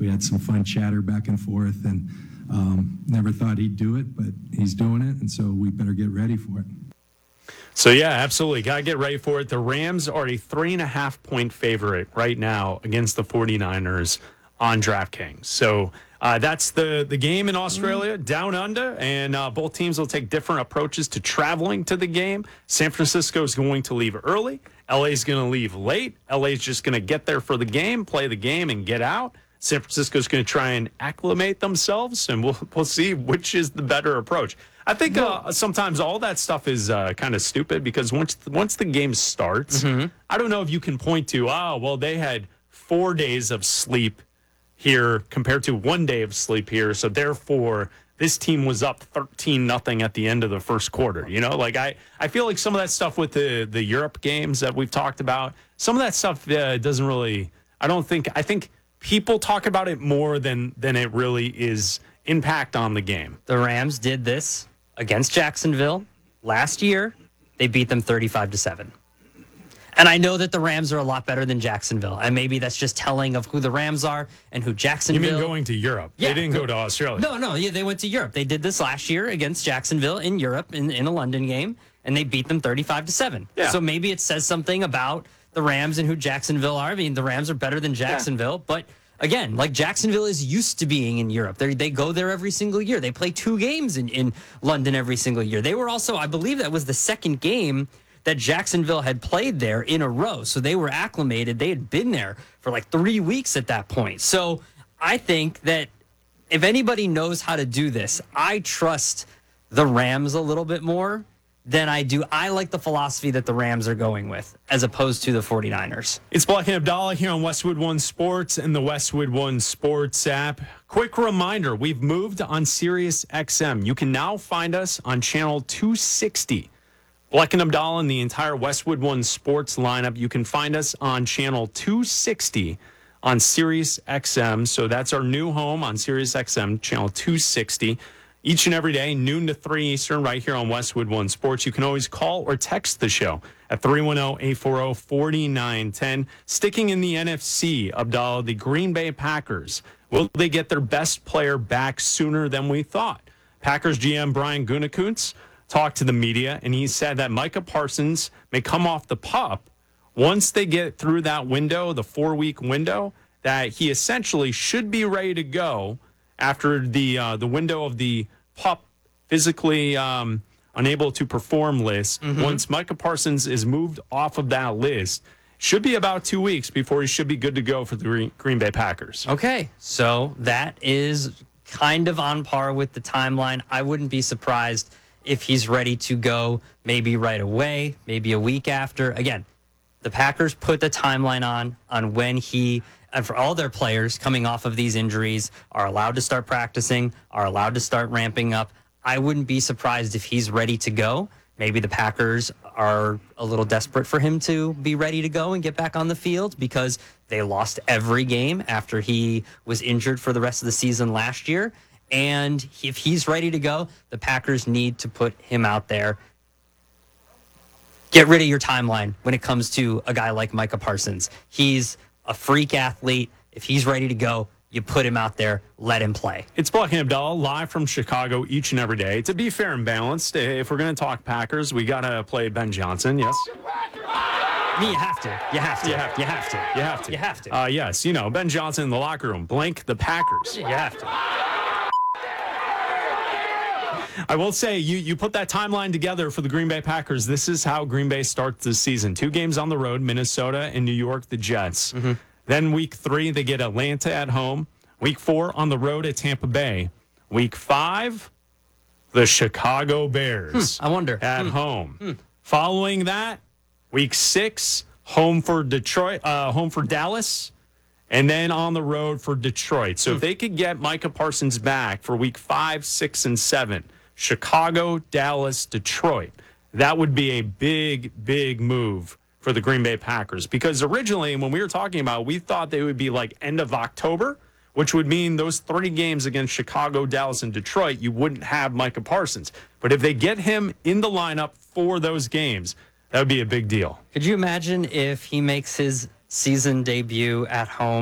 we had some fun chatter back and forth, and never thought he'd do it, but he's doing it, and so we better get ready for it. So, yeah, absolutely. Got to get ready for it. The Rams are a 3.5-point favorite right now against the 49ers on DraftKings. So that's the game in Australia, down under, and both teams will take different approaches to traveling to the game. San Francisco is going to leave early. LA is going to leave late. LA is just going to get there for the game, play the game, and get out. San Francisco is going to try and acclimate themselves, and we'll see which is the better approach. I think sometimes all that stuff is kind of stupid because once the game starts, I don't know if you can point to, they had 4 days of sleep here compared to 1 day of sleep here, so therefore this team was up 13-0 at the end of the first quarter. You know, like I feel like some of that stuff with the Europe games that we've talked about, some of that stuff doesn't really. I think people talk about it more than it really is impact on the game. The Rams did this against Jacksonville last year. They beat them 35-7. And I know that the Rams are a lot better than Jacksonville. And maybe that's just telling of who the Rams are and who Jacksonville. You mean going to Europe? Yeah. They didn't go to Australia. No. Yeah, they went to Europe. They did this last year against Jacksonville in Europe in a London game, and they beat them 35-7. Yeah. So maybe it says something about the Rams and who Jacksonville are. I mean, the Rams are better than Jacksonville, but again, like Jacksonville is used to being in Europe. They go there every single year. They play 2 games in London every single year. They were also, I believe that was the second game that Jacksonville had played there in a row. So they were acclimated. They had been there for like 3 weeks at that point. So I think that if anybody knows how to do this, I trust the Rams a little bit more than I do. I like the philosophy that the Rams are going with as opposed to the 49ers. It's Black and Abdallah here on Westwood One Sports and the Westwood One Sports app. Quick reminder, we've moved on Sirius XM. You can now find us on channel 260. Black and Abdallah and the entire Westwood One Sports lineup. You can find us on channel 260 on Sirius XM. So that's our new home on Sirius XM, channel 260. Each and every day, noon to 3 Eastern, right here on Westwood One Sports. You can always call or text the show at 310-840-4910. Sticking in the NFC, Abdallah, the Green Bay Packers. Will they get their best player back sooner than we thought? Packers GM Brian Gutekunst talked to the media, and he said that Micah Parsons may come off the PUP once they get through that window, the 4-week window, that he essentially should be ready to go after the window of the PUP physically unable to perform list. Once Micah Parsons is moved off of that list, should be about 2 weeks before he should be good to go for the Green Bay Packers. Okay, so that is kind of on par with the timeline. I wouldn't be surprised if he's ready to go maybe right away, maybe a week after. Again, the Packers put the timeline on when he, and for all their players coming off of these injuries, are allowed to start practicing, are allowed to start ramping up. I wouldn't be surprised if he's ready to go. Maybe the Packers are a little desperate for him to be ready to go and get back on the field because they lost every game after he was injured for the rest of the season last year. And if he's ready to go, the Packers need to put him out there. Get rid of your timeline when it comes to a guy like Micah Parsons. He's a freak athlete. If he's ready to go, you put him out there, let him play. It's Black and Abdallah live from Chicago each and every day. To be fair and balanced, if we're going to talk Packers, we got to play Ben Johnson, yes? You have to. Yes, you know, Ben Johnson in the locker room. Blank the Packers. You have to. I will say, you put that timeline together for the Green Bay Packers. This is how Green Bay starts the season. 2 games on the road, Minnesota and New York, the Jets. Then week 3, they get Atlanta at home. Week 4 on the road at Tampa Bay. Week 5, the Chicago Bears. I wonder. At home. Following that, week 6, home for Detroit, home for Dallas. And then on the road for Detroit. So if they could get Micah Parsons back for week 5, 6, and 7, Chicago, Dallas, Detroit, that would be a big, big move for the Green Bay Packers. Because originally, when we were talking about it, we thought they would be like end of October, which would mean those 3 games against Chicago, Dallas, and Detroit, you wouldn't have Micah Parsons. But if they get him in the lineup for those games, that would be a big deal. Could you imagine if he makes his season debut at home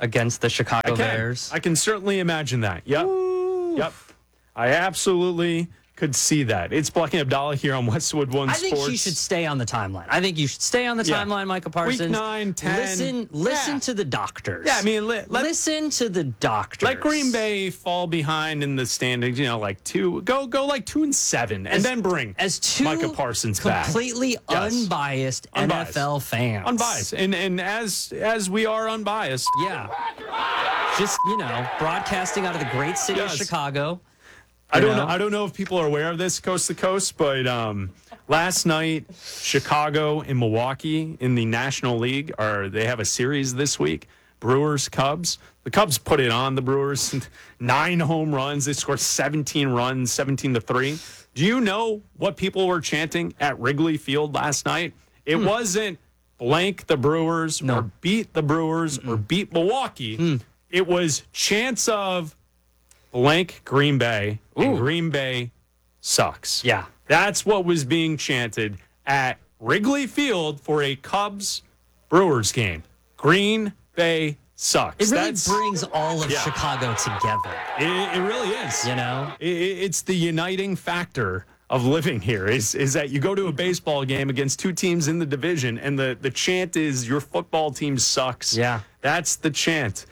against the Chicago Bears. I can certainly imagine that. Yep. Yep. I absolutely could see that. It's Black and Abdallah here on Westwood One I Sports. think you should stay on the timeline. I think you should stay on the timeline, Micah Parsons. Week 9, 10. Listen to the doctors. Yeah, I mean, listen to the doctors. let Green Bay fall behind in the standings, like 2, go like 2-7, and then bring as two Micah Parsons back. Completely unbiased NFL fans. Unbiased. And as we are unbiased. Yeah. Just, broadcasting out of the great city of Chicago. I don't know if people are aware of this coast to coast, but last night, Chicago and Milwaukee in the National League they have a series this week. Brewers, Cubs. The Cubs put it on the Brewers. 9 home runs. They scored 17 runs, 17-3. Do you know what people were chanting at Wrigley Field last night? It wasn't blank the Brewers or beat the Brewers or beat Milwaukee. It was chants of blank Green Bay, and Green Bay sucks. Yeah. That's what was being chanted at Wrigley Field for a Cubs-Brewers game. Green Bay sucks. It really brings all of Chicago together. It really is. It's the uniting factor of living here is that you go to a baseball game against 2 teams in the division, and the chant is your football team sucks. Yeah. That's the chant.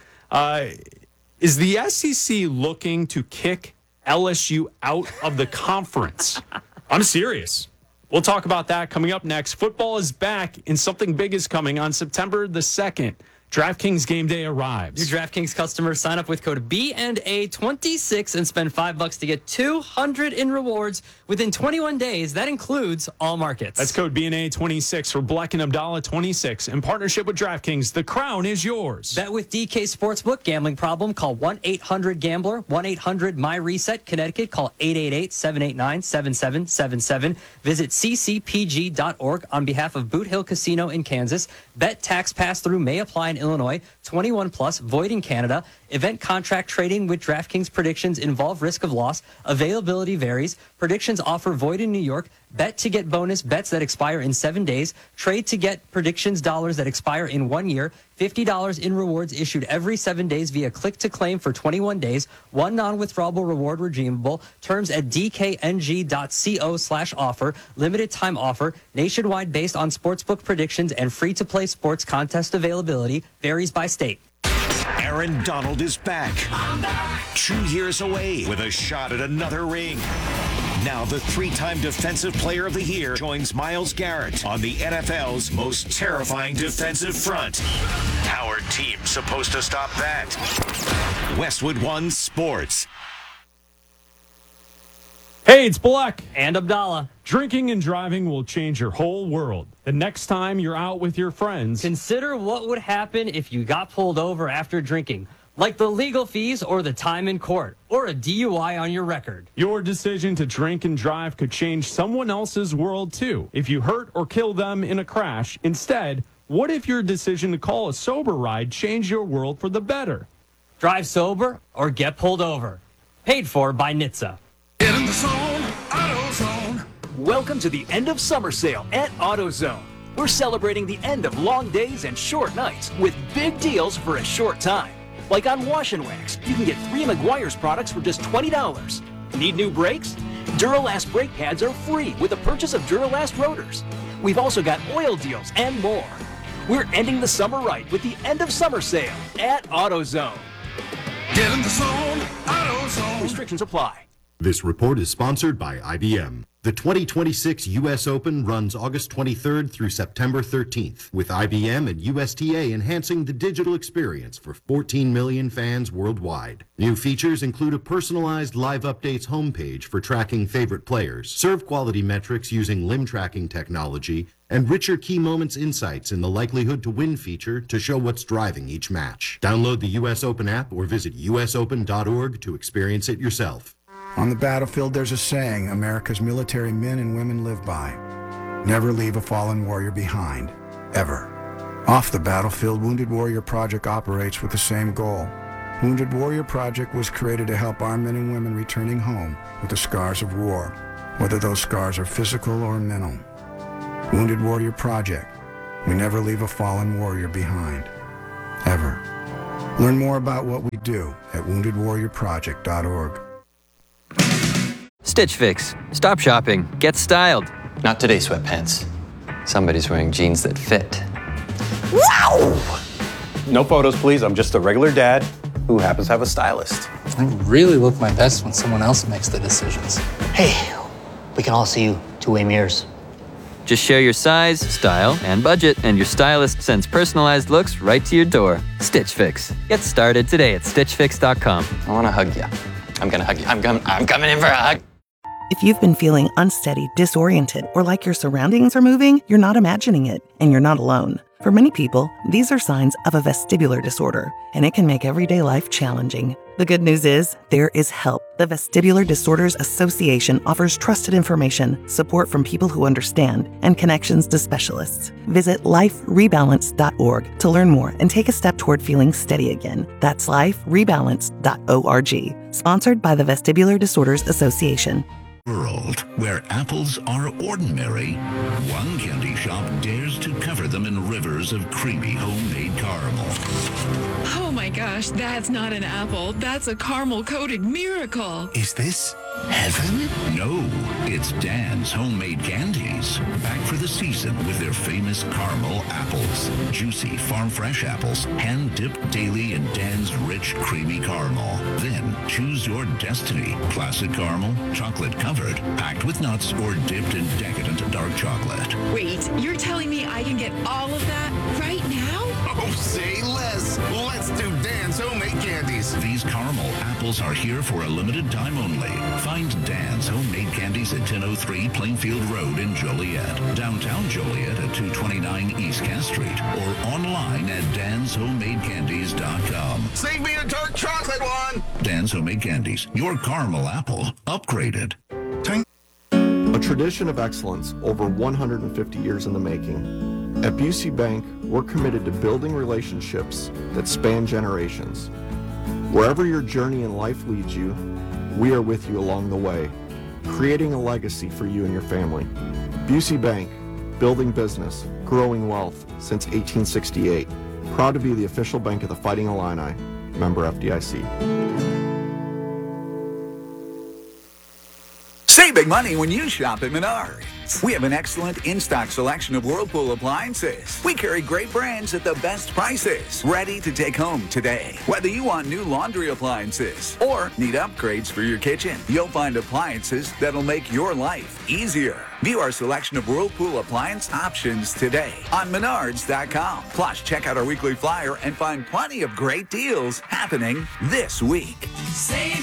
Is the SEC looking to kick LSU out of the conference? I'm serious. We'll talk about that coming up next. Football is back, and something big is coming on September the 2nd. DraftKings Game Day arrives. New DraftKings customers sign up with code B&A26 and spend $5 to get $200 in rewards within 21 days. That includes all markets. That's code B&A26 for Black and Abdallah 26. In partnership with DraftKings, the crown is yours. Bet with DK Sportsbook. Gambling problem? Call 1-800-GAMBLER. 1-800-MY-RESET. Connecticut. Call 888-789-7777. Visit ccpg.org on behalf of Boot Hill Casino in Kansas. Bet tax pass-through may apply in Illinois, 21 plus, void in Canada. Event contract trading with DraftKings predictions involve risk of loss. Availability varies. Predictions offer void in New York. Bet to get bonus bets that expire in 7 days. Trade to get predictions dollars that expire in 1 year. $50 in rewards issued every 7 days via click to claim for 21 days. 1 non-withdrawable reward redeemable. Terms at dkng.co/offer. Limited time offer. Nationwide based on sportsbook predictions and free-to-play sports contest availability. Varies by state. Aaron Donald is back. 2 years away with a shot at another ring. Now the 3-time Defensive Player of the Year joins Myles Garrett on the NFL's most terrifying defensive front. Our team's supposed to stop that. Westwood One Sports. Hey, it's Black and Abdallah. Drinking and driving will change your whole world. The next time you're out with your friends, consider what would happen if you got pulled over after drinking, like the legal fees or the time in court, or a DUI on your record. Your decision to drink and drive could change someone else's world too. If you hurt or kill them in a crash, instead, what if your decision to call a sober ride changed your world for the better? Drive sober or get pulled over. Paid for by NHTSA. Get in the zone, AutoZone. Welcome to the end of summer sale at AutoZone. We're celebrating the end of long days and short nights with big deals for a short time. Like on Wash and Wax, you can get 3 Meguiar's products for just $20. Need new brakes? Duralast brake pads are free with the purchase of Duralast rotors. We've also got oil deals and more. We're ending the summer right with the end of summer sale at AutoZone. Get in the zone, AutoZone. Restrictions apply. This report is sponsored by IBM. The 2026 U.S. Open runs August 23rd through September 13th, with IBM and USTA enhancing the digital experience for 14 million fans worldwide. New features include a personalized live updates homepage for tracking favorite players, serve quality metrics using limb tracking technology, and richer key moments insights in the likelihood to win feature to show what's driving each match. Download the U.S. Open app or visit usopen.org to experience it yourself. On the battlefield, there's a saying America's military men and women live by. Never leave a fallen warrior behind, ever. Off the battlefield, Wounded Warrior Project operates with the same goal. Wounded Warrior Project was created to help our men and women returning home with the scars of war, whether those scars are physical or mental. Wounded Warrior Project. We never leave a fallen warrior behind, ever. Learn more about what we do at woundedwarriorproject.org. Stitch Fix. Stop shopping. Get styled. Not today, sweatpants. Somebody's wearing jeans that fit. Wow! No photos, please. I'm just a regular dad who happens to have a stylist. I really look my best when someone else makes the decisions. Hey, we can all see you two-way mirrors. Just share your size, style, and budget, and your stylist sends personalized looks right to your door. Stitch Fix. Get started today at StitchFix.com. I want to hug you. I'm going to hug you. I'm coming in for a hug. If you've been feeling unsteady, disoriented, or like your surroundings are moving, you're not imagining it, and you're not alone. For many people, these are signs of a vestibular disorder, and it can make everyday life challenging. The good news is, there is help. The Vestibular Disorders Association offers trusted information, support from people who understand, and connections to specialists. Visit liferebalance.org to learn more and take a step toward feeling steady again. That's liferebalance.org. Sponsored by the Vestibular Disorders Association. World where apples are ordinary, one candy shop dares to cover them in rivers of creamy homemade caramel. Oh my gosh, that's not an apple. That's a caramel-coated miracle. Is this heaven? No, it's Dan's Homemade Candies. Back for the season with their famous caramel apples. Juicy, farm-fresh apples, hand-dipped daily in Dan's rich, creamy caramel. Then choose your destiny. Classic caramel, chocolate-covered, packed with nuts, or dipped in decadent dark chocolate. Wait, you're telling me I can get all of that right now? Oh, say less. Let's do Dan's Homemade Candies. These caramel apples are here for a limited time only. Find Dan's Homemade Candies at 1003 Plainfield Road in Joliet, downtown Joliet at 229 East Cass Street, or online at danshomemadecandies.com. Save me a dark chocolate one. Dan's Homemade Candies, your caramel apple upgraded. A tradition of excellence over 150 years in the making. At Busey Bank, we're committed to building relationships that span generations. Wherever your journey in life leads you, we are with you along the way, creating a legacy for you and your family. Busey Bank, building business, growing wealth since 1868. Proud to be the official bank of the Fighting Illini, member FDIC. Save big money when you shop at Menards. We have an excellent in-stock selection of Whirlpool appliances. We carry great brands at the best prices, ready to take home today. Whether you want new laundry appliances or need upgrades for your kitchen, you'll find appliances that'll make your life easier. View our selection of Whirlpool appliance options today on Menards.com. Plus, check out our weekly flyer and find plenty of great deals happening this week. Save